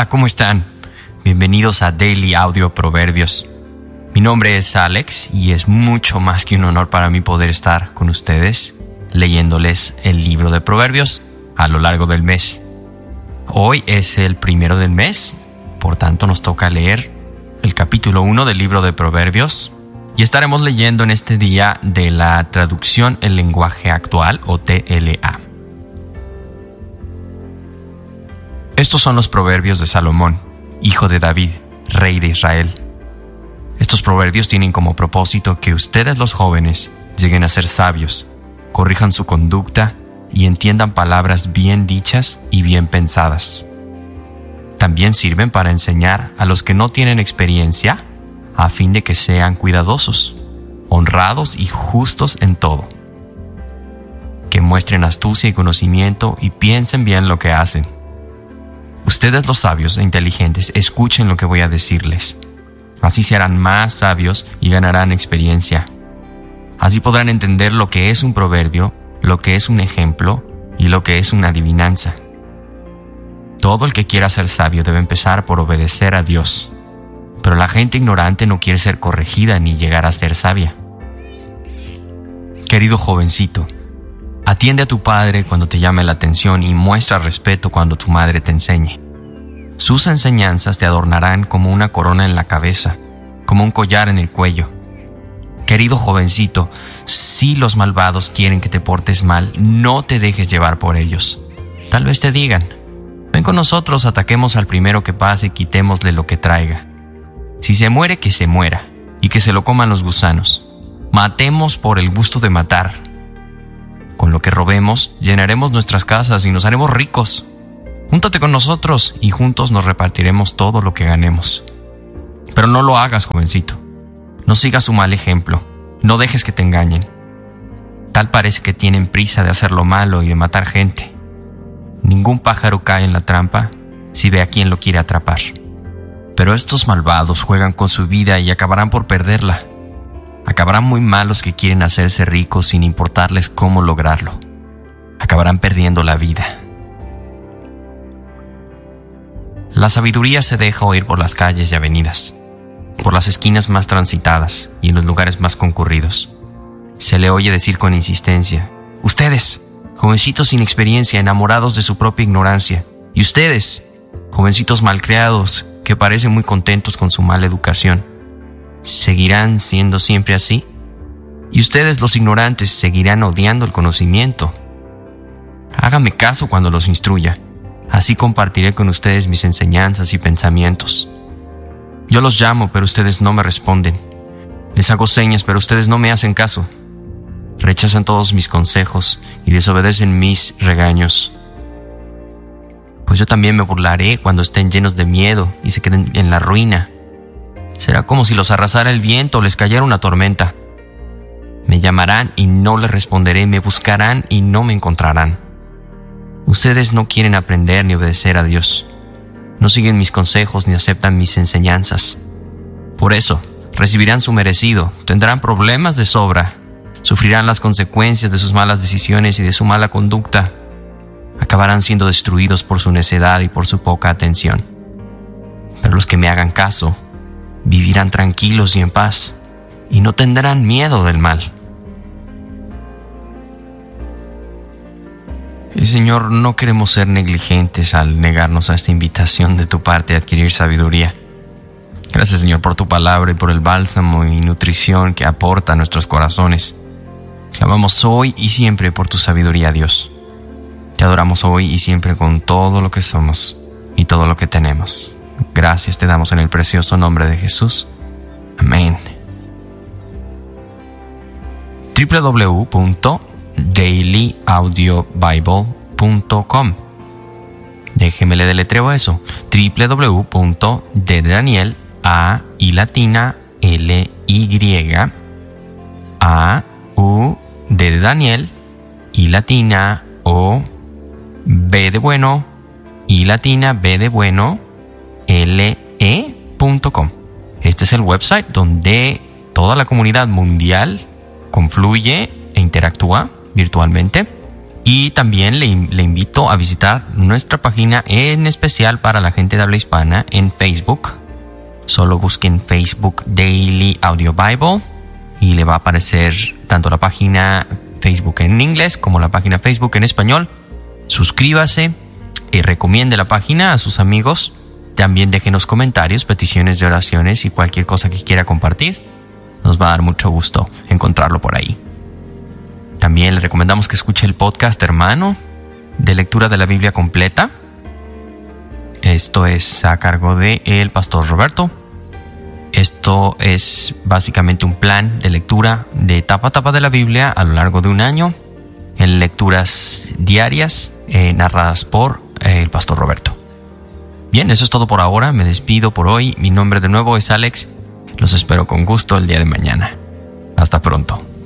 Hola, ¿cómo están? Bienvenidos a Daily Audio Proverbios. Mi nombre es Alex y es mucho más que un honor para mí poder estar con ustedes leyéndoles el libro de Proverbios a lo largo del mes. Hoy es el 1 del mes, por tanto nos toca leer el capítulo 1 del libro de Proverbios y estaremos leyendo en este día de la traducción El lenguaje actual o TLA. Estos son los proverbios de Salomón, hijo de David, rey de Israel. Estos proverbios tienen como propósito que ustedes los jóvenes lleguen a ser sabios, corrijan su conducta y entiendan palabras bien dichas y bien pensadas. También sirven para enseñar a los que no tienen experiencia a fin de que sean cuidadosos, honrados y justos en todo. Que muestren astucia y conocimiento y piensen bien lo que hacen. Ustedes los sabios e inteligentes, escuchen lo que voy a decirles. Así serán más sabios y ganarán experiencia. Así podrán entender lo que es un proverbio, lo que es un ejemplo y lo que es una adivinanza. Todo el que quiera ser sabio debe empezar por obedecer a Dios. Pero la gente ignorante no quiere ser corregida ni llegar a ser sabia. Querido jovencito, atiende a tu padre cuando te llame la atención y muestra respeto cuando tu madre te enseñe. Sus enseñanzas te adornarán como una corona en la cabeza, como un collar en el cuello. Querido jovencito, si los malvados quieren que te portes mal, no te dejes llevar por ellos. Tal vez te digan, ven con nosotros, ataquemos al primero que pase y quitémosle lo que traiga. Si se muere, que se muera, y que se lo coman los gusanos. Matemos por el gusto de matar. Con lo que robemos, llenaremos nuestras casas y nos haremos ricos. Júntate con nosotros y juntos nos repartiremos todo lo que ganemos. Pero no lo hagas, jovencito. No sigas su mal ejemplo. No dejes que te engañen. Tal parece que tienen prisa de hacer lo malo y de matar gente. Ningún pájaro cae en la trampa si ve a quien lo quiere atrapar. Pero estos malvados juegan con su vida y acabarán por perderla. Acabarán muy malos que quieren hacerse ricos sin importarles cómo lograrlo. Acabarán perdiendo la vida. La sabiduría se deja oír por las calles y avenidas, por las esquinas más transitadas y en los lugares más concurridos. Se le oye decir con insistencia, ustedes, jovencitos sin experiencia, enamorados de su propia ignorancia, y ustedes, jovencitos malcriados, que parecen muy contentos con su mala educación, ¿seguirán siendo siempre así? Y ustedes, los ignorantes, seguirán odiando el conocimiento. Háganme caso cuando los instruya. Así compartiré con ustedes mis enseñanzas y pensamientos. Yo los llamo, pero ustedes no me responden. Les hago señas, pero ustedes no me hacen caso. Rechazan todos mis consejos y desobedecen mis regaños. Pues yo también me burlaré cuando estén llenos de miedo y se queden en la ruina. Será como si los arrasara el viento o les cayera una tormenta. Me llamarán y no les responderé, me buscarán y no me encontrarán. Ustedes no quieren aprender ni obedecer a Dios. No siguen mis consejos ni aceptan mis enseñanzas. Por eso, recibirán su merecido, tendrán problemas de sobra, sufrirán las consecuencias de sus malas decisiones y de su mala conducta. Acabarán siendo destruidos por su necedad y por su poca atención. Pero los que me hagan caso, vivirán tranquilos y en paz, y no tendrán miedo del mal. Y Señor, no queremos ser negligentes al negarnos a esta invitación de tu parte a adquirir sabiduría. Gracias, Señor, por tu palabra y por el bálsamo y nutrición que aporta a nuestros corazones. Clamamos hoy y siempre por tu sabiduría, Dios. Te adoramos hoy y siempre con todo lo que somos y todo lo que tenemos. Gracias te damos en el precioso nombre de Jesús. Amén. www.dailyaudiobible.com. Déjeme le deletreo eso. www.d de Daniel, A y latina, L Y, A U D de Daniel, I latina, O, B de bueno, I latina, B de bueno, LE.com. Este es el website donde toda la comunidad mundial confluye e interactúa virtualmente Y también le invito a visitar nuestra página, en especial para la gente de habla hispana, en Facebook. Solo busquen Facebook Daily Audio Bible y le va a aparecer tanto la página Facebook en inglés como la página Facebook en español. Suscríbase y recomiende la página a sus amigos. También déjenos comentarios, peticiones de oraciones y cualquier cosa que quiera compartir. Nos va a dar mucho gusto encontrarlo por ahí. También le recomendamos que escuche el podcast Hermano, de lectura de la Biblia completa. Esto es a cargo de el pastor Roberto. Esto es básicamente un plan de lectura de etapa a etapa de la Biblia a lo largo de un año, en lecturas diarias narradas por el pastor Roberto. Bien, eso es todo por ahora. Me despido por hoy. Mi nombre de nuevo es Alex. Los espero con gusto el día de mañana. Hasta pronto.